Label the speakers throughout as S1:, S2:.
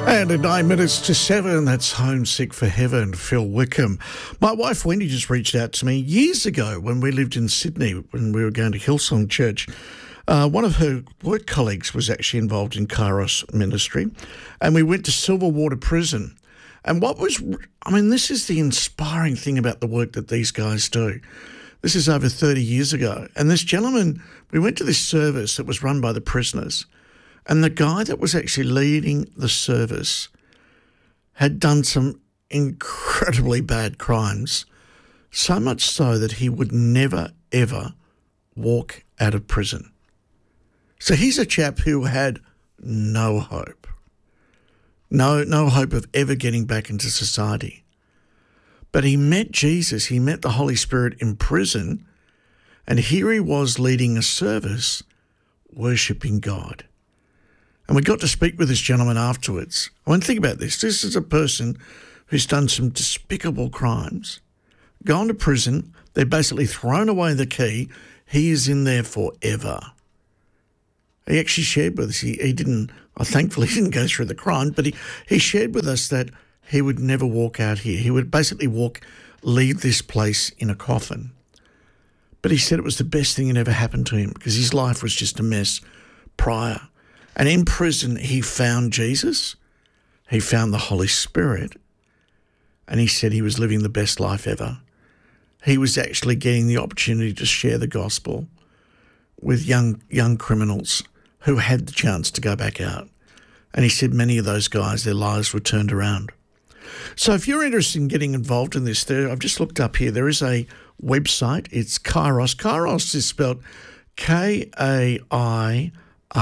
S1: And at 9 minutes to 7, that's Homesick for Heaven, Phil Wickham. My wife Wendy just reached out to me years ago when we lived in Sydney, when we were going to Hillsong Church. One of her work colleagues was actually involved in Kairos ministry, and we went to Silverwater Prison. And this is the inspiring thing about the work that these guys do. This is over 30 years ago. And this gentleman, we went to this service that was run by the prisoners. And the guy that was actually leading the service had done some incredibly bad crimes, so much so that he would never, ever walk out of prison. So he's a chap who had no hope. No hope of ever getting back into society. But he met Jesus, he met the Holy Spirit in prison, and here he was leading a service, worshipping God. And we got to speak with this gentleman afterwards. I mean, think about this. This is a person who's done some despicable crimes, gone to prison. They've basically thrown away the key. He is in there forever. He actually shared with us, thankfully he didn't go through the crime, but he shared with us that he would never walk out here. He would basically leave this place in a coffin. But he said it was the best thing that ever happened to him because his life was just a mess prior. And in prison, he found Jesus, he found the Holy Spirit, and he said he was living the best life ever. He was actually getting the opportunity to share the gospel with young criminals who had the chance to go back out. And he said many of those guys, their lives were turned around. So if you're interested in getting involved in this, I've just looked up here, there is a website, it's Kairos. Kairos is spelled Kairos.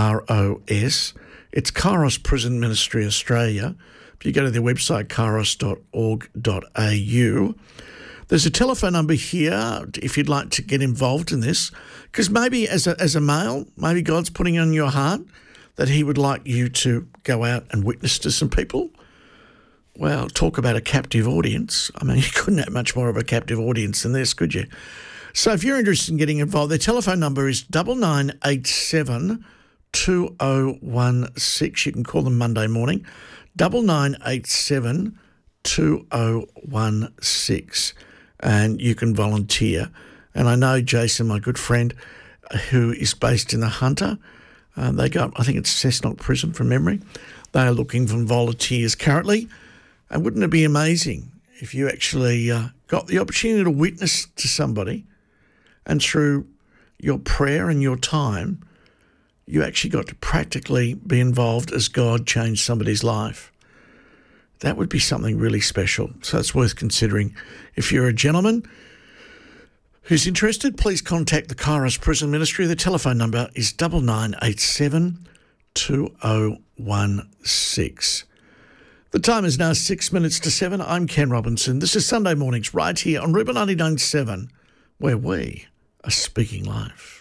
S1: It's Kairos Prison Ministry Australia. If you go to their website, kairos.org.au, there's a telephone number here if you'd like to get involved in this, because maybe as a male, maybe God's putting on your heart that he would like you to go out and witness to some people. Well, talk about a captive audience. I mean, you couldn't have much more of a captive audience than this, could you? So if you're interested in getting involved, their telephone number is 9987 2016. You can call them Monday morning, 9987 2016, and you can volunteer. And I know Jason, my good friend, who is based in the Hunter, they got, I think it's Cessnock Prison from memory. They are looking for volunteers currently. And wouldn't it be amazing if you actually got the opportunity to witness to somebody, and through your prayer and your time, you actually got to practically be involved as God changed somebody's life? That would be something really special. So it's worth considering. If you're a gentleman who's interested, please contact the Kairos Prison Ministry. The telephone number is 9987 2016. The time is now 6 minutes to 7. I'm Ken Robinson. This is Sunday Mornings right here on Reuben 99.7, where we are speaking life.